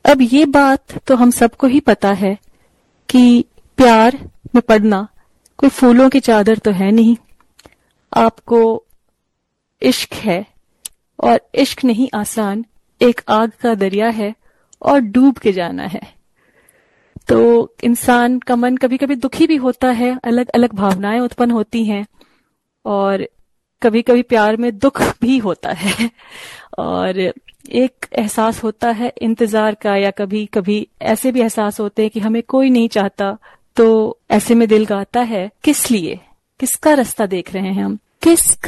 अब ये बात तो हम सबको ही पता है कि प्यार में पड़ना कोई फूलों की चादर तो है नहीं। आपको इश्क है, और इश्क नहीं आसान, एक आग का दरिया है और डूब के जाना है। तो इंसान का मन कभी कभी दुखी भी होता है, अलग अलग भावनाएं उत्पन्न होती हैं, और कभी कभी प्यार में दुख भी होता है और एक एहसास होता है इंतजार का, या कभी कभी ऐसे भी एहसास होते हैं कि हमें कोई नहीं चाहता। तो ऐसे में दिल गाता है, किस लिए, किसका रास्ता देख रहे हैं हम, किसका